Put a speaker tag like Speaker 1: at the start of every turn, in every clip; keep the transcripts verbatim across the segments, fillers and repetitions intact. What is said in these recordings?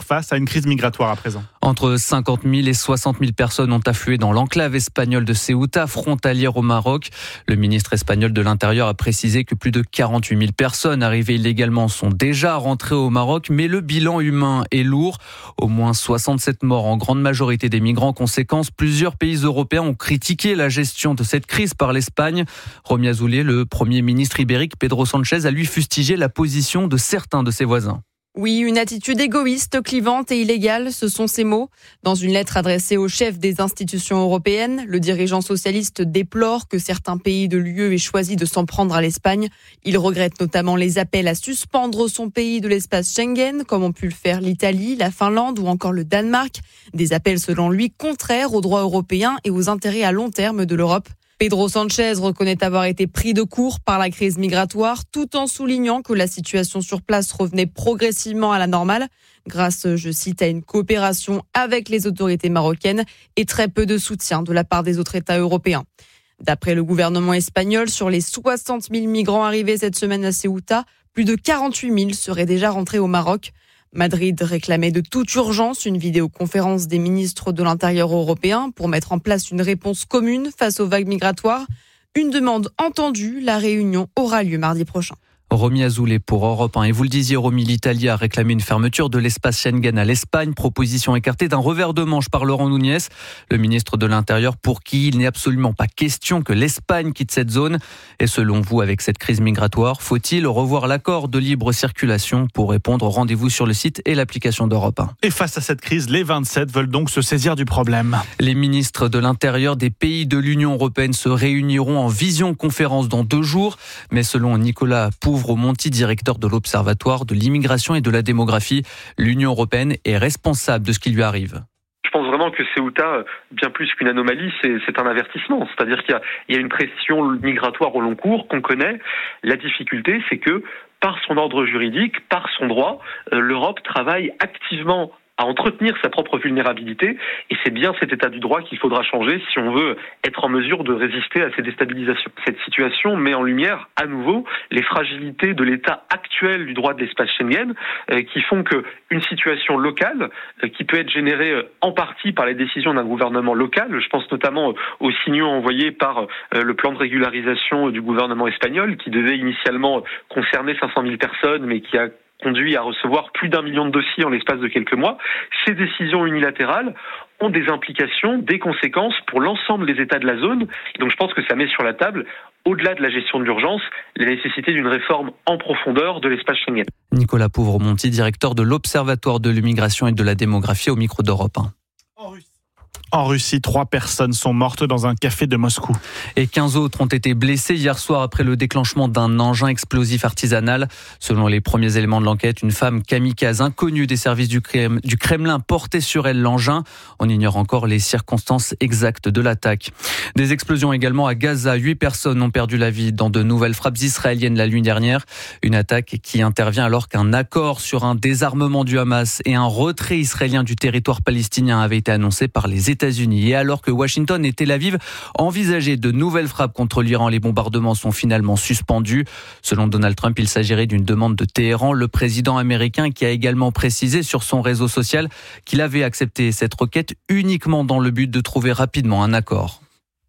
Speaker 1: face à une crise migratoire à présent.
Speaker 2: Entre cinquante mille et soixante mille personnes ont afflué dans l'enclave espagnole de Ceuta, frontalière au Maroc. Le ministre espagnol de l'Intérieur a précisé que plus de quarante-huit mille personnes arrivées illégalement sont déjà rentrées au Maroc, mais le bilan humain est lourd. Au moins soixante-sept morts, en grande majorité des migrants. Conséquence, plusieurs pays européens ont critiqué la gestion de cette crise par l'Espagne. Romy Azoulay, le premier ministre ibérique Pedro Sánchez, a lui fustigé la position de certains de ses voisins.
Speaker 3: Oui, une attitude égoïste, clivante et illégale, ce sont ces mots. Dans une lettre adressée au chef des institutions européennes, le dirigeant socialiste déplore que certains pays de l'U E aient choisi de s'en prendre à l'Espagne. Il regrette notamment les appels à suspendre son pays de l'espace Schengen, comme ont pu le faire l'Italie, la Finlande ou encore le Danemark. Des appels selon lui contraires aux droits européens et aux intérêts à long terme de l'Europe. Pedro Sánchez reconnaît avoir été pris de court par la crise migratoire, tout en soulignant que la situation sur place revenait progressivement à la normale, grâce, je cite, à une coopération avec les autorités marocaines et très peu de soutien de la part des autres États européens. D'après le gouvernement espagnol, sur les soixante mille migrants arrivés cette semaine à Ceuta, plus de quarante-huit mille seraient déjà rentrés au Maroc. Madrid réclamait de toute urgence une vidéoconférence des ministres de l'Intérieur européens pour mettre en place une réponse commune face aux vagues migratoires. Une demande entendue, la réunion aura lieu mardi prochain.
Speaker 2: Romy Azoulay pour Europe un. Et vous le disiez, Romy, l'Italie a réclamé une fermeture de l'espace Schengen à l'Espagne. Proposition écartée d'un revers de manche par Laurent Nunez, le ministre de l'Intérieur, pour qui il n'est absolument pas question que l'Espagne quitte cette zone. Et selon vous, avec cette crise migratoire, faut-il revoir l'accord de libre circulation? Pour répondre, rendez-vous sur le site et l'application d'Europe un.
Speaker 1: Et face à cette crise, les vingt-sept veulent donc se saisir du problème.
Speaker 2: Les ministres de l'Intérieur des pays de l'Union européenne se réuniront en visioconférence dans deux jours. Mais selon Nicolas Pouvre-Monti, directeur de l'Observatoire de l'immigration et de la démographie, l'Union européenne est responsable de ce qui lui arrive.
Speaker 4: Je pense vraiment que Ceuta, bien plus qu'une anomalie, c'est, c'est un avertissement. C'est-à-dire qu'il y a, il y a une pression migratoire au long cours qu'on connaît. La difficulté, c'est que par son ordre juridique, par son droit, euh, l'Europe travaille activement à entretenir sa propre vulnérabilité, et c'est bien cet état du droit qu'il faudra changer si on veut être en mesure de résister à ces déstabilisations. Cette situation met en lumière à nouveau les fragilités de l'état actuel du droit de l'espace Schengen, euh, qui font que une situation locale, euh, qui peut être générée euh, en partie par les décisions d'un gouvernement local, je pense notamment euh, aux signaux envoyés par euh, le plan de régularisation du gouvernement espagnol, qui devait initialement concerner cinq cent mille personnes, mais qui a conduit à recevoir plus d'un million de dossiers en l'espace de quelques mois. Ces décisions unilatérales ont des implications, des conséquences pour l'ensemble des États de la zone. Et donc je pense que ça met sur la table, au-delà de la gestion de l'urgence, la nécessité d'une réforme en profondeur de l'espace Schengen.
Speaker 2: Nicolas Pouvre-Monti, directeur de l'Observatoire de l'immigration et de la démographie au micro d'Europe un.
Speaker 1: En Russie. En Russie, trois personnes sont mortes dans un café de Moscou.
Speaker 2: Et quinze autres ont été blessées hier soir après le déclenchement d'un engin explosif artisanal. Selon les premiers éléments de l'enquête, une femme kamikaze inconnue des services du Kremlin portait sur elle l'engin. On ignore encore les circonstances exactes de l'attaque. Des explosions également à Gaza. Huit personnes ont perdu la vie dans de nouvelles frappes israéliennes la nuit dernière. Une attaque qui intervient alors qu'un accord sur un désarmement du Hamas et un retrait israélien du territoire palestinien avait été annoncé par les États-Unis. Et alors que Washington et Tel Aviv envisageaient de nouvelles frappes contre l'Iran, les bombardements sont finalement suspendus. Selon Donald Trump, il s'agirait d'une demande de Téhéran, le président américain qui a également précisé sur son réseau social qu'il avait accepté cette requête uniquement dans le but de trouver rapidement un accord.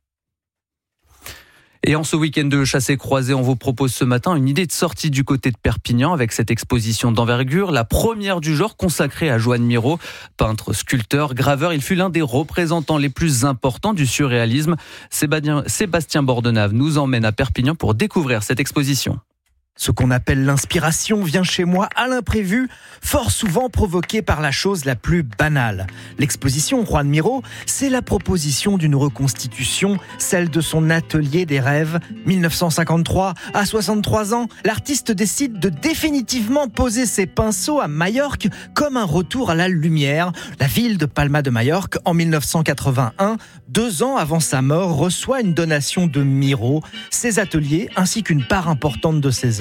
Speaker 2: Et en ce week-end de chassé-croisé, on vous propose ce matin une idée de sortie du côté de Perpignan avec cette exposition d'envergure, la première du genre consacrée à Joan Miró, peintre, sculpteur, graveur. Il fut l'un des représentants les plus importants du surréalisme. Sébastien, Sébastien Bordenave nous emmène à Perpignan pour découvrir cette exposition.
Speaker 5: Ce qu'on appelle l'inspiration vient chez moi à l'imprévu, fort souvent provoquée par la chose la plus banale. L'exposition Joan Miró, c'est la proposition d'une reconstitution, celle de son atelier des rêves. dix-neuf cent cinquante-trois, à soixante-trois ans, l'artiste décide de définitivement poser ses pinceaux à Majorque comme un retour à la lumière. La ville de Palma de Majorque, en dix-neuf cent quatre-vingt-un, deux ans avant sa mort, reçoit une donation de Miró. Ses ateliers, ainsi qu'une part importante de ses œuvres,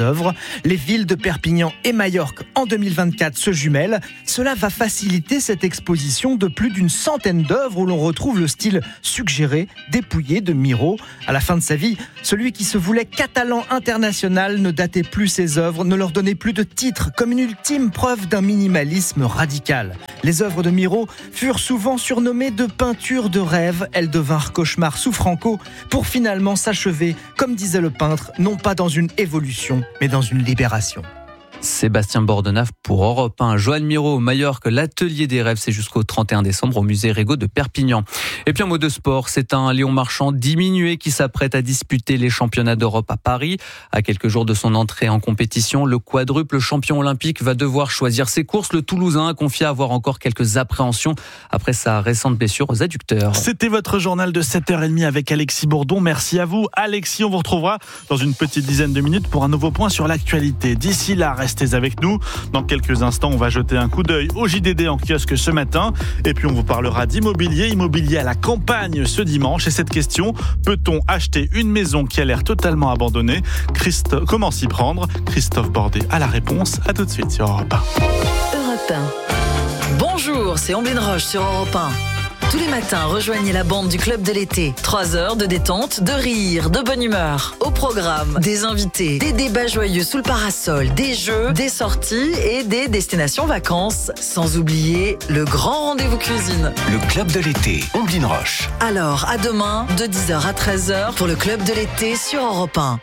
Speaker 5: œuvres. Les villes de Perpignan et Majorque en deux mille vingt-quatre se jumellent. Cela va faciliter cette exposition de plus d'une centaine d'œuvres où l'on retrouve le style suggéré, dépouillé de Miro. À la fin de sa vie, celui qui se voulait catalan international ne datait plus ses œuvres, ne leur donnait plus de titre, comme une ultime preuve d'un minimalisme radical. Les œuvres de Miro furent souvent surnommées de peintures de rêve. Elles devinrent cauchemars sous Franco pour finalement s'achever, comme disait le peintre, non pas dans une évolution, mais dans une libération.
Speaker 2: Sébastien Bordenave pour Europe un. Joan Miro, Majorque, l'atelier des rêves, c'est jusqu'au trente et un décembre au musée Régaud de Perpignan. Et puis en mot de sport, c'est un Léon Marchand diminué qui s'apprête à disputer les championnats d'Europe à Paris. À quelques jours de son entrée en compétition, le quadruple champion olympique va devoir choisir ses courses. Le Toulousain a confié avoir encore quelques appréhensions après sa récente blessure aux adducteurs.
Speaker 1: C'était votre journal de sept heures trente avec Alexis Bourdon. Merci à vous. Alexis, on vous retrouvera dans une petite dizaine de minutes pour un nouveau point sur l'actualité. D'ici là, restez avec nous. Dans quelques instants, on va jeter un coup d'œil au J D D en kiosque ce matin. Et puis, on vous parlera d'immobilier, immobilier à la campagne ce dimanche. Et cette question, peut-on acheter une maison qui a l'air totalement abandonnée ? Christophe, comment s'y prendre ? Christophe Bordet a la réponse. À tout de suite sur Europe un.
Speaker 6: Europe un. Bonjour, c'est Amblin Roche sur Europe un. Tous les matins, rejoignez la bande du Club de l'été. Trois heures de détente, de rire, de bonne humeur. Au programme, des invités, des débats joyeux sous le parasol, des jeux, des sorties et des destinations vacances. Sans oublier le grand rendez-vous cuisine.
Speaker 7: Le Club de l'été, Amblin Roche.
Speaker 6: Alors, à demain, de dix heures à treize heures pour le Club de l'été sur Europe un.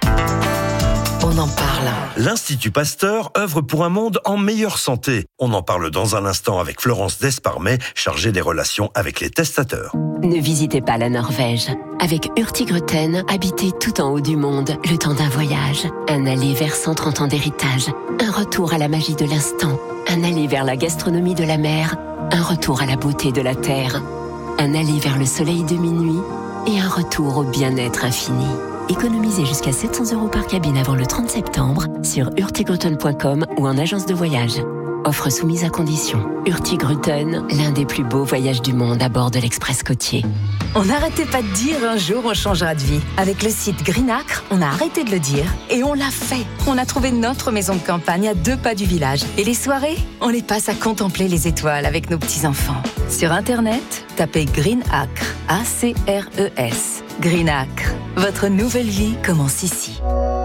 Speaker 6: On en parle.
Speaker 8: L'Institut Pasteur œuvre pour un monde en meilleure santé. On en parle dans un instant avec Florence Desparmet, chargée des relations avec les testateurs.
Speaker 9: Ne visitez pas la Norvège. Avec Hurtigruten, habitez tout en haut du monde, le temps d'un voyage. Un aller vers cent trente ans d'héritage. Un retour à la magie de l'instant. Un aller vers la gastronomie de la mer. Un retour à la beauté de la terre. Un aller vers le soleil de minuit. Et un retour au bien-être infini. Économisez jusqu'à sept cents euros par cabine avant le trente septembre sur hurtigruten point com ou en agence de voyage. Offre soumise à condition. Hurtigruten, l'un des plus beaux voyages du monde à bord de l'Express côtier.
Speaker 10: On n'arrêtait pas de dire un jour on changera de vie. Avec le site Greenacre, on a arrêté de le dire et on l'a fait. On a trouvé notre maison de campagne à deux pas du village. Et les soirées, on les passe à contempler les étoiles avec nos petits-enfants. Sur Internet, tapez Greenacre, A C R E S. Greenacre, votre nouvelle vie commence ici.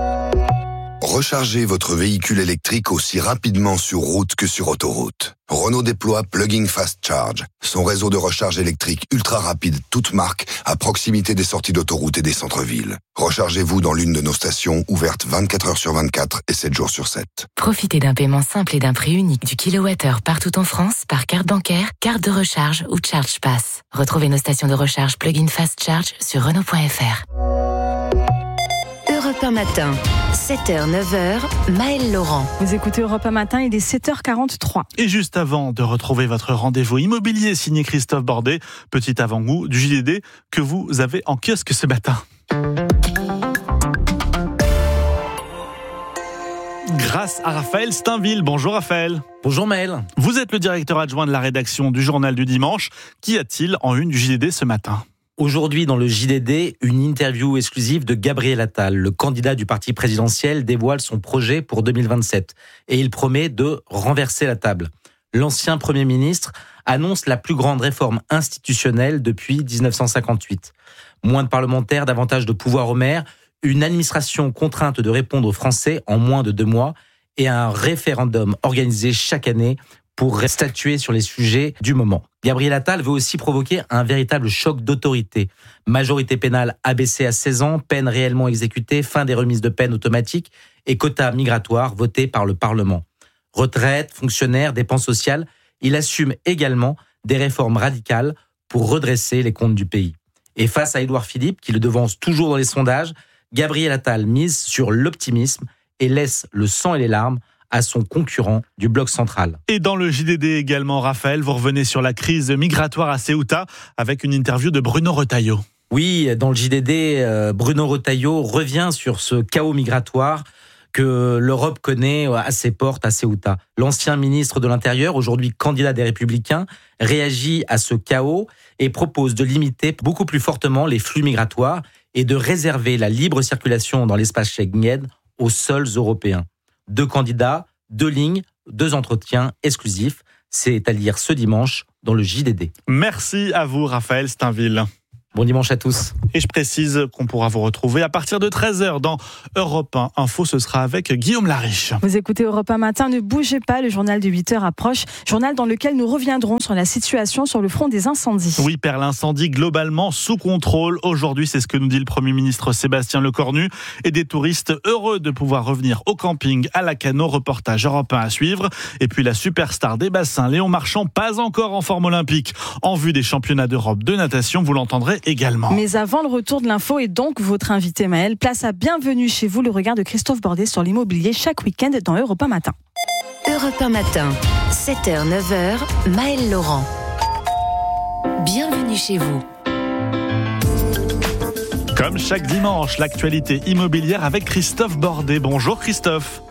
Speaker 11: Rechargez votre véhicule électrique aussi rapidement sur route que sur autoroute. Renault déploie Plug-in Fast Charge, son réseau de recharge électrique ultra rapide toute marque à proximité des sorties d'autoroute et des centres-villes. Rechargez-vous dans l'une de nos stations ouvertes vingt-quatre heures sur vingt-quatre et sept jours sur sept.
Speaker 12: Profitez d'un paiement simple et d'un prix unique du kilowattheure partout en France par carte bancaire, carte de recharge ou Charge Pass. Retrouvez nos stations de recharge Plug-in Fast Charge sur Renault point F R.
Speaker 10: Europe un matin, sept heures neuf heures, Maëlle Laurent.
Speaker 13: Vous écoutez Europe un matin, il est sept heures quarante-trois.
Speaker 1: Et juste avant de retrouver votre rendez-vous immobilier signé Christophe Bordet, petit avant-goût du J D D que vous avez en kiosque ce matin. Grâce à Raphaël Steinville. Bonjour Raphaël.
Speaker 14: Bonjour Maël.
Speaker 1: Vous êtes le directeur adjoint de la rédaction du Journal du Dimanche. Qu'y a-t-il en une du J D D ce matin ?
Speaker 14: Aujourd'hui, dans le J D D, une interview exclusive de Gabriel Attal. Le candidat du parti présidentiel dévoile son projet pour deux mille vingt-sept et il promet de renverser la table. L'ancien Premier ministre annonce la plus grande réforme institutionnelle depuis dix-neuf cent cinquante-huit. Moins de parlementaires, davantage de pouvoir aux maires, une administration contrainte de répondre aux Français en moins de deux mois et un référendum organisé chaque année pour statuer sur les sujets du moment. Gabriel Attal veut aussi provoquer un véritable choc d'autorité. Majorité pénale abaissée à seize ans, peine réellement exécutée, fin des remises de peine automatiques et quotas migratoires votés par le Parlement. Retraite, fonctionnaires, dépenses sociales, il assume également des réformes radicales pour redresser les comptes du pays. Et face à Édouard Philippe, qui le devance toujours dans les sondages, Gabriel Attal mise sur l'optimisme et laisse le sang et les larmes à son concurrent du bloc central.
Speaker 1: Et dans le J D D également, Raphaël, vous revenez sur la crise migratoire à Ceuta avec une interview de Bruno Retailleau.
Speaker 14: Oui, dans le J D D, Bruno Retailleau revient sur ce chaos migratoire que l'Europe connaît à ses portes à Ceuta. L'ancien ministre de l'Intérieur, aujourd'hui candidat des Républicains, réagit à ce chaos et propose de limiter beaucoup plus fortement les flux migratoires et de réserver la libre circulation dans l'espace Schengen aux sols européens. Deux candidats, deux lignes, deux entretiens exclusifs. C'est à lire ce dimanche dans le J D D.
Speaker 1: Merci à vous, Raphaël Steinville.
Speaker 14: Bon dimanche à tous.
Speaker 1: Et je précise qu'on pourra vous retrouver à partir de treize heures dans Europe un Info. Ce sera avec Guillaume Lariche.
Speaker 13: Vous écoutez Europe un Matin, ne bougez pas, le journal de huit heures approche. Journal dans lequel nous reviendrons sur la situation sur le front des incendies.
Speaker 1: Oui, Père, l'incendie globalement sous contrôle. Aujourd'hui, c'est ce que nous dit le Premier ministre Sébastien Lecornu. Et des touristes heureux de pouvoir revenir au camping à Lacanau. Reportage Europe un à suivre. Et puis la superstar des bassins, Léon Marchand, pas encore en forme olympique. En vue des championnats d'Europe de natation, vous l'entendrez également.
Speaker 13: Mais avant le retour de l'info et donc votre invité Maël, place à Bienvenue chez vous, le regard de Christophe Bordet sur l'immobilier chaque week-end dans Europe un Matin.
Speaker 15: Europe un Matin, sept heures neuf heures, Maël Laurent. Bienvenue chez vous.
Speaker 1: Comme chaque dimanche, l'actualité immobilière avec Christophe Bordet. Bonjour Christophe.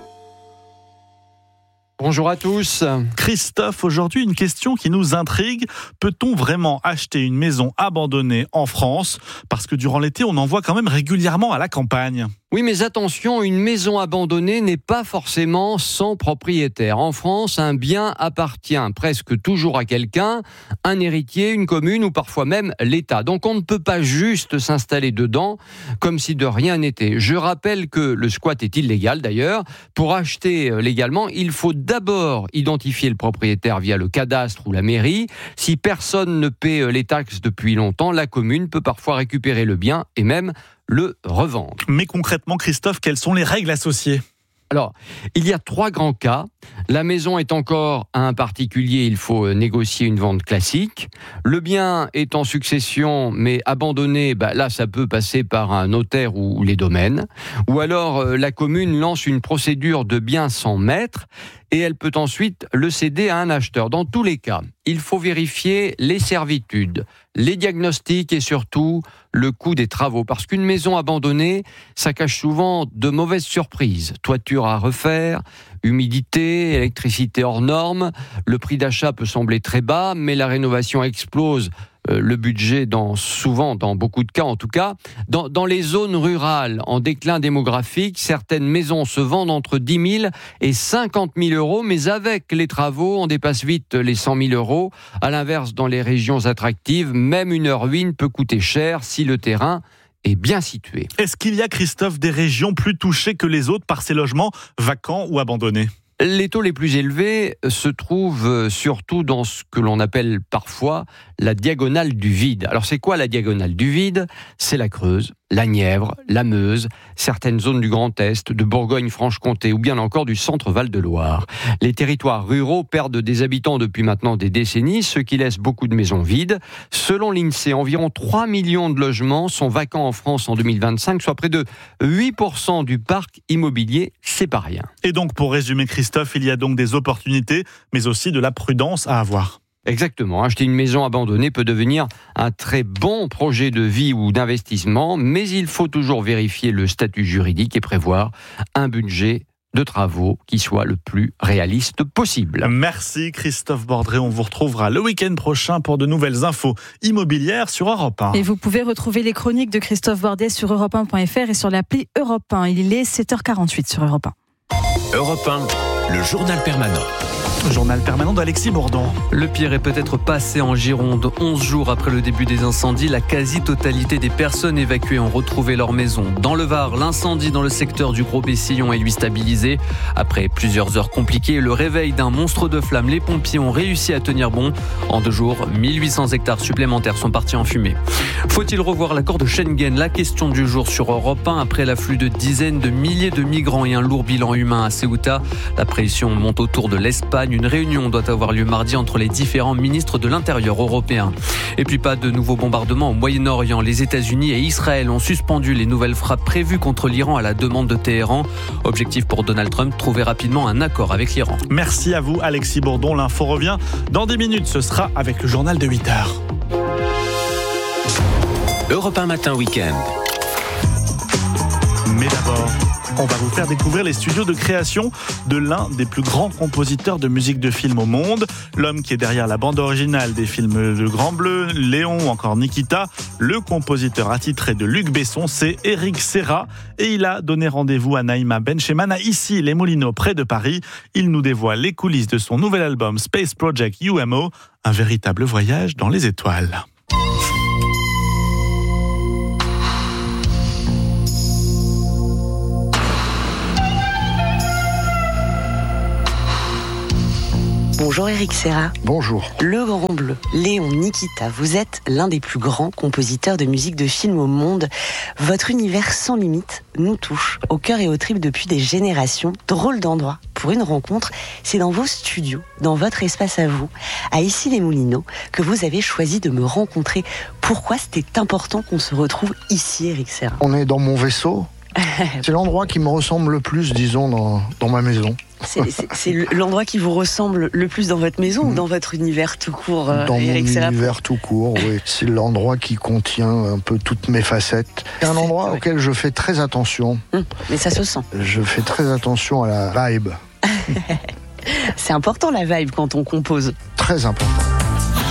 Speaker 16: Bonjour à tous.
Speaker 1: Christophe, aujourd'hui une question qui nous intrigue. Peut-on vraiment acheter une maison abandonnée en France ? Parce que durant l'été, on en voit quand même régulièrement à la campagne.
Speaker 16: Oui, mais attention, une maison abandonnée n'est pas forcément sans propriétaire. En France, un bien appartient presque toujours à quelqu'un, un héritier, une commune ou parfois même l'État. Donc on ne peut pas juste s'installer dedans comme si de rien n'était. Je rappelle que le squat est illégal d'ailleurs. Pour acheter légalement, il faut d'abord identifier le propriétaire via le cadastre ou la mairie. Si personne ne paie les taxes depuis longtemps, la commune peut parfois récupérer le bien et même le revendre.
Speaker 1: Mais concrètement, Christophe, quelles sont les règles associées ?
Speaker 16: Alors, il y a trois grands cas. La maison est encore à un particulier, il faut négocier une vente classique. Le bien est en succession, mais abandonné, bah là, ça peut passer par un notaire ou les domaines. Ou alors, euh, la commune lance une procédure de bien sans maître et elle peut ensuite le céder à un acheteur. Dans tous les cas, il faut vérifier les servitudes, les diagnostics et surtout le coût des travaux. Parce qu'une maison abandonnée, ça cache souvent de mauvaises surprises. Toiture à refaire, humidité, électricité hors norme. Le prix d'achat peut sembler très bas, mais la rénovation explose le budget, dans, souvent, dans beaucoup de cas en tout cas. Dans, dans les zones rurales en déclin démographique, certaines maisons se vendent entre dix mille et cinquante mille euros, mais avec les travaux, on dépasse vite les cent mille euros. À l'inverse, dans les régions attractives, même une ruine peut coûter cher si le terrain est bien situé.
Speaker 1: Est-ce qu'il y a, Christophe, des régions plus touchées que les autres par ces logements vacants ou abandonnés ?
Speaker 16: Les taux les plus élevés se trouvent surtout dans ce que l'on appelle parfois la diagonale du vide. Alors c'est quoi la diagonale du vide ? C'est la Creuse, la Nièvre, la Meuse, certaines zones du Grand Est, de Bourgogne-Franche-Comté ou bien encore du centre Val-de-Loire. Les territoires ruraux perdent des habitants depuis maintenant des décennies, ce qui laisse beaucoup de maisons vides. Selon l'INSEE, environ trois millions de logements sont vacants en France en deux mille vingt-cinq, soit près de huit pour cent du parc immobilier. C'est pas rien.
Speaker 1: Et donc, pour résumer, Christophe, il y a donc des opportunités, mais aussi de la prudence à avoir.
Speaker 16: Exactement. Acheter une maison abandonnée peut devenir un très bon projet de vie ou d'investissement, mais il faut toujours vérifier le statut juridique et prévoir un budget de travaux qui soit le plus réaliste possible.
Speaker 1: Merci Christophe Bordet. On vous retrouvera le week-end prochain pour de nouvelles infos immobilières sur Europe un.
Speaker 13: Et vous pouvez retrouver les chroniques de Christophe Bordet sur europe un point f r et sur l'appli Europe un. Il est sept heures quarante-huit sur Europe un.
Speaker 7: Europe un, le journal permanent.
Speaker 1: Journal permanent d'Alexis Bourdon.
Speaker 2: Le pire est peut-être passé en Gironde. onze jours après le début des incendies, la quasi-totalité des personnes évacuées ont retrouvé leur maison. Dans le Var, l'incendie dans le secteur du Gros Bessillon est lui stabilisé. Après plusieurs heures compliquées et le réveil d'un monstre de flammes, les pompiers ont réussi à tenir bon. En deux jours, mille huit cents hectares supplémentaires sont partis en fumée. Faut-il revoir l'accord de Schengen ? La question du jour sur Europe un. Après l'afflux de dizaines de milliers de migrants et un lourd bilan humain à Ceuta, la pression monte autour de l'Espagne. Une réunion doit avoir lieu mardi entre les différents ministres de l'Intérieur européens. Et puis pas de nouveaux bombardements au Moyen-Orient. Les États-Unis et Israël ont suspendu les nouvelles frappes prévues contre l'Iran à la demande de Téhéran. Objectif pour Donald Trump, trouver rapidement un accord avec l'Iran.
Speaker 1: Merci à vous Alexis Bourdon. L'info revient dans dix minutes. Ce sera avec le journal de huit heures.
Speaker 7: Europe un matin week-end.
Speaker 1: Mais d'abord... On va vous faire découvrir les studios de création de l'un des plus grands compositeurs de musique de film au monde. L'homme qui est derrière la bande originale des films Le Grand Bleu, Léon ou encore Nikita. Le compositeur attitré de Luc Besson, c'est Eric Serra. Et il a donné rendez-vous à Naïma Benchemana, ici les Moulineaux, près de Paris. Il nous dévoile les coulisses de son nouvel album Space Project U M O, un véritable voyage dans les étoiles.
Speaker 17: Bonjour Eric Serra.
Speaker 18: Bonjour.
Speaker 17: Le Grand Bleu, Léon, Nikita, vous êtes l'un des plus grands compositeurs de musique de film au monde. Votre univers sans limite nous touche au cœur et aux tripes depuis des générations. Drôle d'endroit pour une rencontre, c'est dans vos studios, dans votre espace à vous, à Issy-les-Moulineaux, que vous avez choisi de me rencontrer. Pourquoi c'était important qu'on se retrouve ici, Eric Serra ?
Speaker 18: On est dans mon vaisseau. C'est l'endroit qui me ressemble le plus, disons, dans, dans ma maison.
Speaker 17: C'est, c'est, c'est l'endroit qui vous ressemble le plus dans votre maison mmh. ou dans votre univers tout court, euh,
Speaker 18: Dans
Speaker 17: Eric
Speaker 18: mon
Speaker 17: Serra ?
Speaker 18: univers tout court, oui. C'est l'endroit qui contient un peu toutes mes facettes. C'est un endroit
Speaker 17: ouais.
Speaker 18: auquel je fais très attention.
Speaker 17: Mmh. Mais ça se sent.
Speaker 18: Je fais très attention à la vibe.
Speaker 17: C'est important la vibe quand on compose.
Speaker 18: Très important.